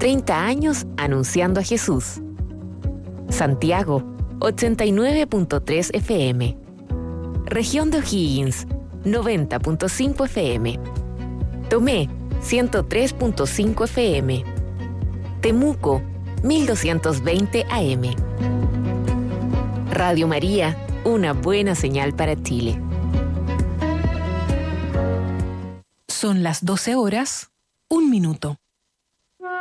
30 años anunciando a Jesús. Santiago, 89.3 FM. Región de O'Higgins, 90.5 FM. Tomé, 103.5 FM. Temuco, 1220 AM. Radio María, una buena señal para Chile. Son las 12 horas, 1 minuto.